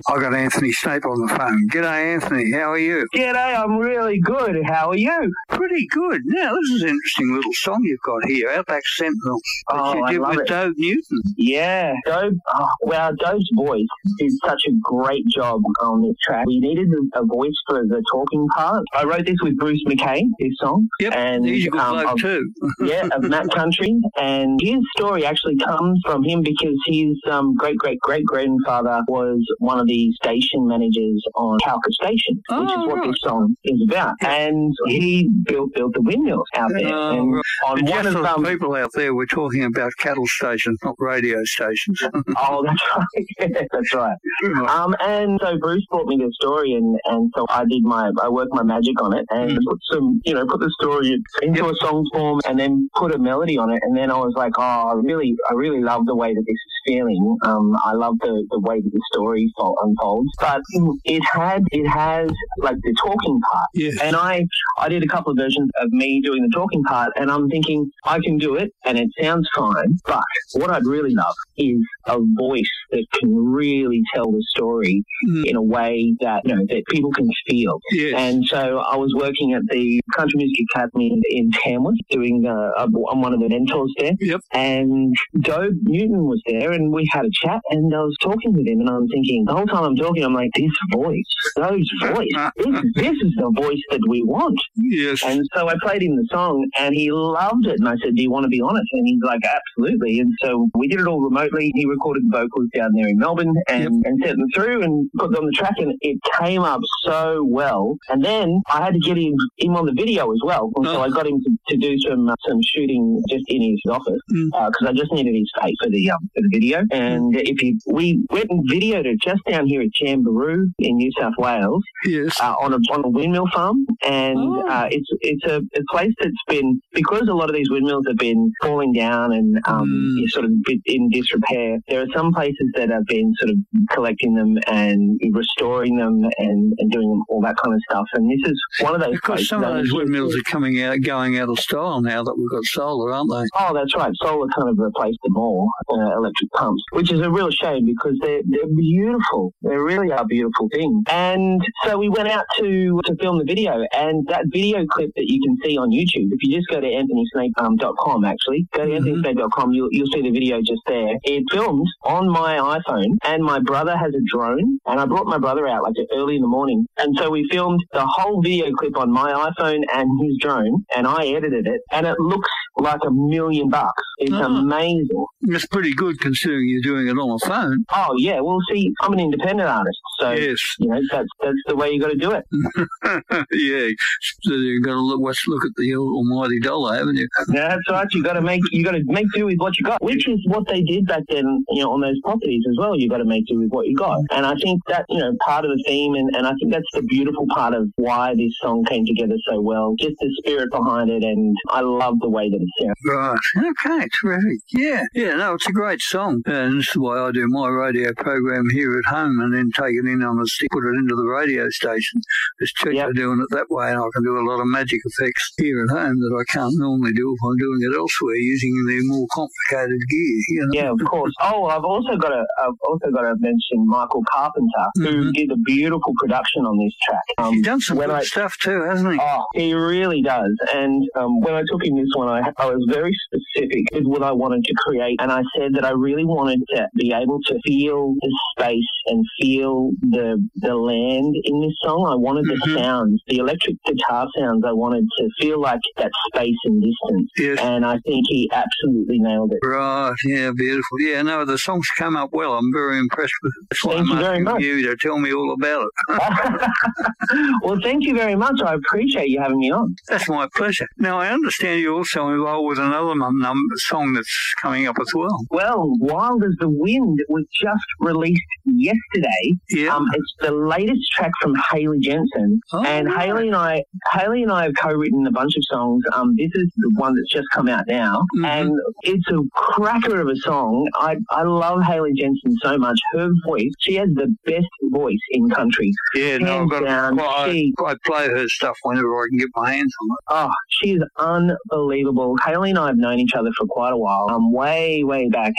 I've got Anthony Snape on the phone. G'day, Anthony. How are you? G'day, I'm really good. How are you? Pretty good. Now, this is an interesting little song you've got here, Outback Sentinel, that you did with Dove Newton. Yeah, Dove. Dove's voice did such a great job on this track. We needed a voice for the talking part. I wrote this with Bruce McCain, this song. Yep, and he's a good bloke too. Of Matt Country. And his story actually comes from him because his great-great-great-grandfather was one of the station managers on Calca Station, which is what this song is about. And he built the windmills out there. And on and one of the people out there, we're talking about cattle stations, not radio stations. Oh, that's right. Yeah, that's right. And so Bruce brought me the story, and so I worked my magic on it and put the story into a song form and then put a melody on it. And then I was like, I really love the way that this is feeling. I love the way that the story unfolds. But it has like the talking part. Yes. And I did a couple of versions of me doing the talking part, and I'm thinking I can do it and it sounds fine. But what I'd really love is a voice that can really tell the story in a way that that people can feel. Yes. And so I was working at the Country Music Academy in Tamworth, doing I'm one of the mentors there. Yep. And Dove Newton was there, and we had a chat, and I was talking with him, and I'm thinking the whole time I'm talking, I'm like, this voice, Dove's voice, this is the voice that we want. Yes. And so I played him the song, and he loved it. And I said, do you want to be on it? And he's like, absolutely. And so we did it all remotely. He recorded the vocals down there in Melbourne and sent them through and put them on the track, and it came up so well. And then I had to get him on the video as well. And so I got him to do some shooting just in his office because I just needed his face for the video. And we went and videoed it just down here at Jamboree in New South Wales. Yes. On a windmill farm, and it's a place that's been, because a lot of these windmills have been falling down and sort of in disrepair. There are some places that have been sort of collecting them and restoring them and doing all that kind of stuff. And this is one of those because places. Some of those windmills are going out of style now that we've got solar, aren't they? Oh, that's right. Solar kind of replaced them all, electric pumps, which is a real shame because they're beautiful. They really are beautiful things. And so we went out to film the video, and that video clip that you can see on YouTube, if you just go to anthonysnape.com, actually, go to anthonysnape.com, you'll see the video just there. It filmed on my iPhone, and my brother has a drone, and I brought my brother out like early in the morning, and so we filmed the whole video clip on my iPhone and his drone, and I edited it, and it looks like $1 million. It's amazing. It's pretty good considering you're doing it on a phone. Oh yeah, well see, I'm an independent artist, so yes. That's the way you got to do it. Yeah, so you've got to look at the almighty dollar, haven't you? Yeah, that's right. You got to make do with what you got, which is what they did back then. On those properties as well. You got to make do with what you got, and I think that part of the theme, and I think that's the beautiful part of why this song came together so well. Just the spirit behind it, and I love the way that it sounds. Right. Okay. Terrific. Yeah. Yeah. No, it's a great song, and this is the way I do my radio program here at home, and then take it in on a stick, put it into the radio station. It's cheaper doing it that way, and I can do a lot of magic effects here at home that I can't normally do if I'm doing it elsewhere using the more complicated gear. Yeah, of course. Oh, I've also got to mention Michael Carpenter, who did a beautiful production on this track. He's done some good stuff too, hasn't he? Oh, he really does. And when I took him this one, I was very specific with what I wanted to create, and I said that I really wanted to be able to feel the space and feel the land in this song. I wanted the sounds, the electric guitar sounds. I wanted to feel like that space and distance. Yes. And I think he absolutely nailed it. Right. Yeah. Beautiful. Yeah. No, the song's come up well. I'm very impressed with it. That's why Thank you very much. You to tell me all about it. Well, thank you very much. I appreciate you having me on. That's my pleasure. Now, I understand you're also involved with another song that's coming up as well. Well, Wild as the Wind was just released yesterday. Yeah. It's the latest track from Hayley Jensen. Oh, and right. Hayley and I have co-written a bunch of songs. This is the one that's just come out now. And it's a cracker of a song. I love Hayley Jensen so much. Her voice, she has the best voice in country. Yeah, no, I've got I play her stuff whenever I can get my hands on it. Oh, she is unbelievable. Hayley and I have known each other for quite a while. Way way back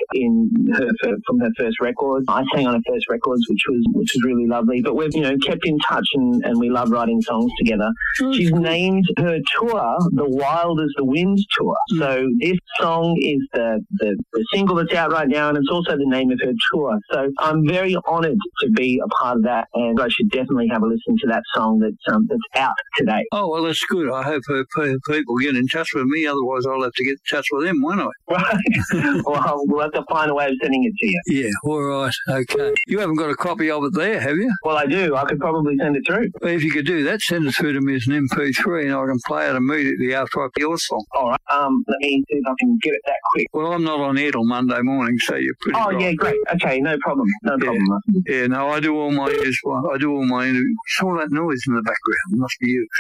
from her first record. I sang on her first records, which was really lovely. But we've kept in touch, and we love writing songs together. She's named her tour the Wild as the Winds Tour. So this song is the single that's out right now, and it's also the name of her tour. So I'm very honoured to be a part of that, and I should definitely have a listen to that song that's out today. Oh, well, that's good. I hope people get in touch with me. Otherwise, I'll have to get in touch with them, won't I? Right. Well, we'll have to find a way of sending it to you. Yeah, all right. Okay. You haven't got a copy of it there, have you? Well, I do. I could probably send it through. Well, if you could do that, send it through to me as an MP3, and I can play it immediately after I play your song. All right. Let me see if I can get it that quick. Well, I'm not on air till Monday morning, so you're pretty right. Yeah, great. Okay, no problem. No problem. Yeah, no, I do all my interviews. What's all that noise in the background? It must be you.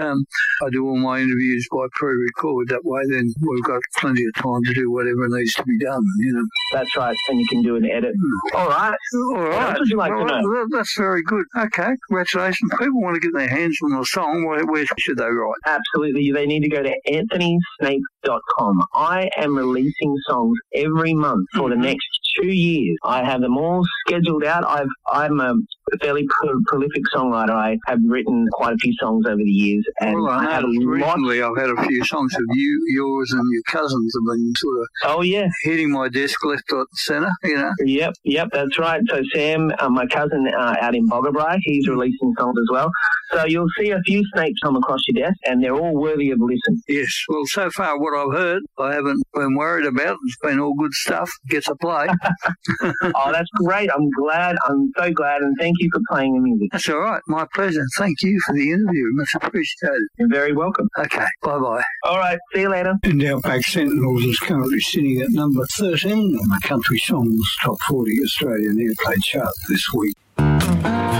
I do all my interviews by pre-record. That way, then we've got plenty of time to do whatever needs to be done. That's right, and you can do an edit. All right. What else would you like to know? That's very good. Okay, congratulations. People want to get their hands on the song. Where should they write? Absolutely. They need to go to anthonysnape.com. I am releasing songs every month for the next 2 years. I have them all scheduled out. I'm a fairly prolific songwriter. I have written quite a few songs over the years, and I have recently I've had a few songs of yours and your cousins have been sort of hitting my desk left, right, and centre. Yep, that's right. So Sam, my cousin out in Boggabri, he's releasing songs as well. So you'll see a few Snapes come across your desk, and they're all worthy of listen. Yes. Well, so far what I've heard, I haven't been worried about. It's been all good stuff. Gets a play. Oh, that's great. I'm glad. I'm so glad, and thank you for playing the music. That's all right. My pleasure. Thank you for the interview. Much appreciated. You're very welcome. Okay. Bye-bye. All right. See you later. And Outback Sentinels is currently sitting at number 13 on the Country Songs Top 40 Australian Airplay chart this week.